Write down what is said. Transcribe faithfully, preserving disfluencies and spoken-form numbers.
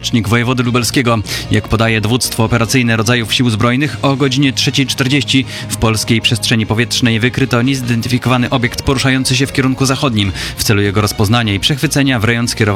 rzecznik wojewody lubelskiego. Jak podaje Dowództwo Operacyjne Rodzajów Sił Zbrojnych, o godzinie trzeciej czterdzieści w polskiej przestrzeni powietrznej wykryto niezidentyfikowany obiekt poruszający się w kierunku zachodnim. W celu jego rozpoznania i przechwycenia w rejon skierowano